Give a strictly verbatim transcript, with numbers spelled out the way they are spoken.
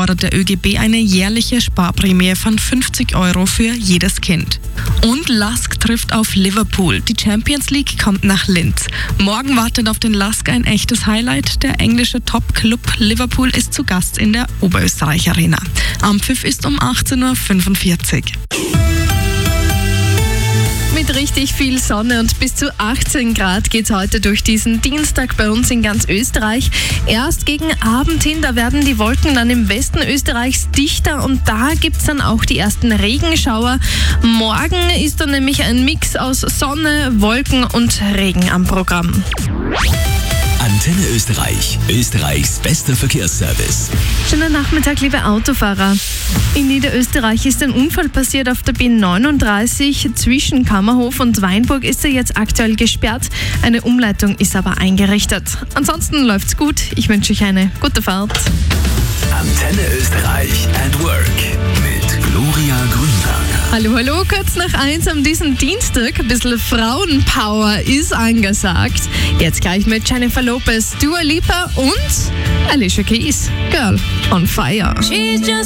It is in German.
fordert der Ö G B eine jährliche Sparprämie von fünfzig Euro für jedes Kind. Und Lask trifft auf Liverpool. Die Champions League kommt nach Linz. Morgen wartet auf den Lask ein echtes Highlight. Der englische Top-Club Liverpool ist zu Gast in der Oberösterreich Arena. Anpfiff ist um achtzehn Uhr fünfundvierzig. Mit richtig viel Sonne und bis zu achtzehn Grad geht es heute durch diesen Dienstag bei uns in ganz Österreich. Erst gegen Abend hin, da werden die Wolken dann im Westen Österreichs dichter und da gibt es dann auch die ersten Regenschauer. Morgen ist dann nämlich ein Mix aus Sonne, Wolken und Regen am Programm. Antenne Österreich, Österreichs bester Verkehrsservice. Schönen Nachmittag, liebe Autofahrer. In Niederösterreich ist ein Unfall passiert auf der B neununddreißig. Zwischen Kammerhof und Weinburg ist er jetzt aktuell gesperrt. Eine Umleitung ist aber eingerichtet. Ansonsten läuft's gut. Ich wünsche euch eine gute Fahrt. Antenne Österreich at Work mit Gloria Grünberger. Hallo, hallo, kurz nach eins am diesem Dienstag. Ein bisschen Frauenpower ist angesagt. Jetzt gleich mit Jennifer Lopez, Dua Lipa und Alicia Keys. Girl on Fire.